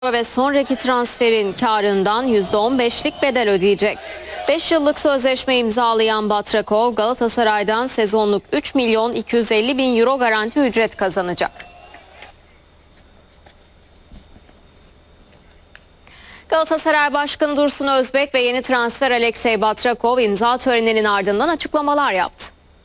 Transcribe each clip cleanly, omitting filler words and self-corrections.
Ve sonraki transferin karından %15'lik bedel ödeyecek. 5 yıllık sözleşme imzalayan Batrakov, Galatasaray'dan sezonluk 3 milyon 250 bin euro garanti ücret kazanacak. Galatasaray Başkanı Dursun Özbek ve yeni transfer Aleksey Batrakov imza töreninin ardından açıklamalar yaptı.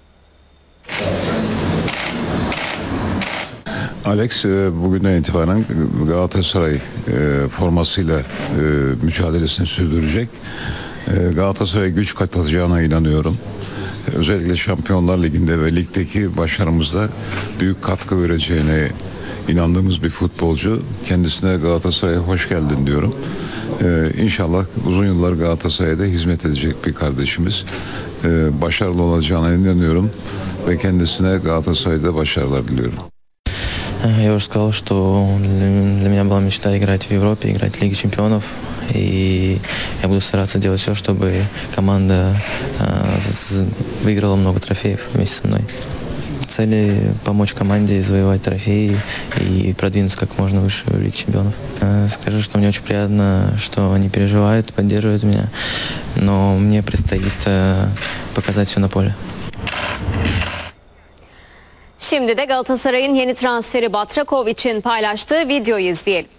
Alex bugünden itibaren Galatasaray formasıyla mücadelesini sürdürecek. Galatasaray'a güç katacağına inanıyorum. Özellikle Şampiyonlar Ligi'nde ve ligdeki başarımızda büyük katkı vereceğine inandığımız bir futbolcu. Kendisine Galatasaray'a hoş geldin diyorum. İnşallah uzun yıllar Galatasaray'da hizmet edecek bir kardeşimiz. Başarılı olacağına inanıyorum ve kendisine Galatasaray'da başarılar diliyorum. Я уже сказал, что для меня была мечта играть в Европе, играть в Лиге Чемпионов. И я буду стараться делать все, чтобы команда выиграла много трофеев вместе со мной. Цели помочь команде завоевать трофеи и продвинуться как можно выше в Лиге Чемпионов. Скажу, что мне очень приятно, что они переживают, поддерживают меня. Но мне предстоит показать все на поле. Şimdi de Galatasaray'ın yeni transferi Batrakov için paylaştığı videoyu izleyelim.